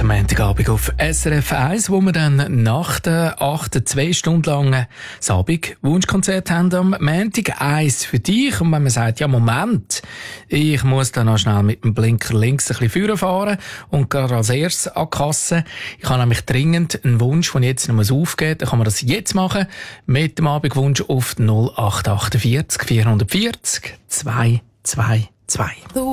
am Montagabend auf SRF 1, wo wir dann nach der 8. 2 Stunden langen Wunschkonzert haben am Montag. Eins für dich. Und wenn man sagt, ja Moment, ich muss dann noch schnell mit dem Blinker links ein bisschen führen fahren und gerade als erstes an die Kasse. Ich habe nämlich dringend einen Wunsch, den ich jetzt noch aufgeben muss. Dann kann man das jetzt machen mit dem Abendwunsch auf 0848 440 222.